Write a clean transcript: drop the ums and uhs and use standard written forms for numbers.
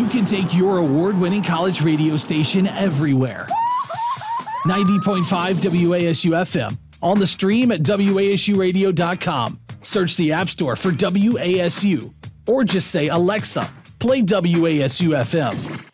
you can take your award-winning college radio station everywhere. 90.5 WASU FM. On the stream at wasuradio.com. Search the App Store for WASU. Or just say, Alexa, play WASU FM.